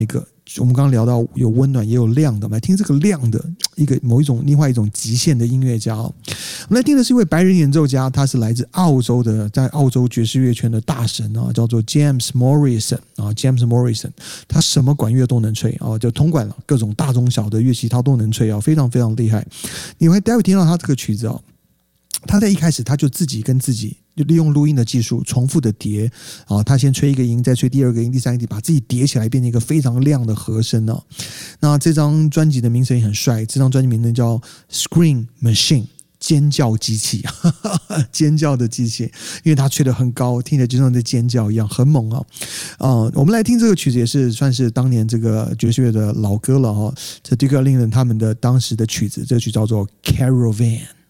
我们刚刚聊到有温暖也有亮的，我们来听这个亮的另外一种极限的音乐家哦。我们来听的是一位白人演奏家，他是来自澳洲的，在澳洲爵士乐圈的大神啊，叫做 James Morrison 啊 ，James Morrison， 他什么管乐都能吹啊，就铜管了，各种大中小的乐器他都能吹啊，非常非常厉害。你会待会听到他这个曲子哦。他在一开始他就自己跟自己就利用录音的技术重复的叠啊，他先吹一个音，再吹第二个音，第三个音，把自己叠起来变成一个非常亮的和声啊。那这张专辑的名称也很帅，这张专辑名称叫 Scream Machine， 尖叫机器，尖叫的机器，因为他吹得很高，听起来就像在尖叫一样，很猛啊。我们来听这个曲子也是算是当年这个爵士乐的老歌了哈，这 Duke Ellington 他们的当时的曲子，这个曲叫做 Caravan。